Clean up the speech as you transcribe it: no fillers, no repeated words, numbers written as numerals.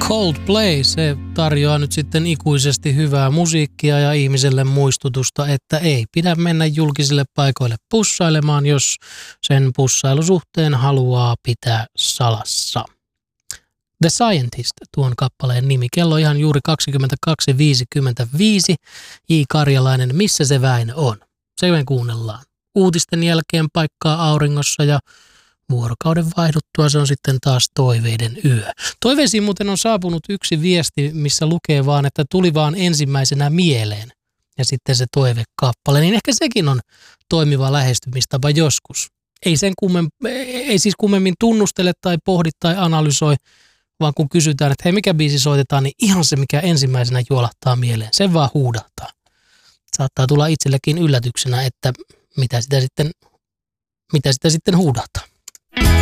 Coldplay, se tarjoaa nyt sitten ikuisesti hyvää musiikkia ja ihmiselle muistutusta, että ei pidä mennä julkisille paikoille pussailemaan, jos sen pussailusuhteen haluaa pitää salassa. The Scientist, tuon kappaleen nimi. Kello ihan juuri 22.55. J. Karjalainen, missä se Väinö on? Se me kuunnellaan. Uutisten jälkeen paikkaa auringossa ja vuorokauden vaihduttua se on sitten taas toiveiden yö. Toiveisiin muuten on saapunut yksi viesti, missä lukee vaan, että tuli vaan ensimmäisenä mieleen. Ja sitten se toivekappale, niin ehkä sekin on toimiva lähestymistapa joskus. Ei siis kummemmin tunnustele tai pohdi tai analysoi, vaan kun kysytään, että hei, mikä biisi soitetaan, niin ihan se, mikä ensimmäisenä juolahtaa mieleen. Sen vaan huudahtaa. Saattaa tulla itsellekin yllätyksenä, että mitä sitä sitten huudahtaa.